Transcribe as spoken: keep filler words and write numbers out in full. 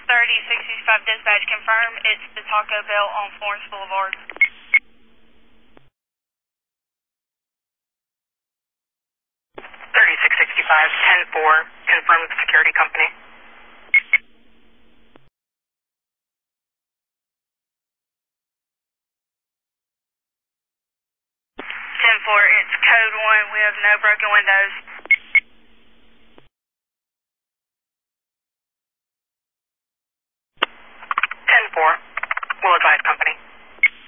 thirty sixty-five dispatch, confirm it's the Taco Bell on Florence Boulevard. thirty-six sixty-five, ten four, confirm the security company. ten four, it's code one. We have no broken windows.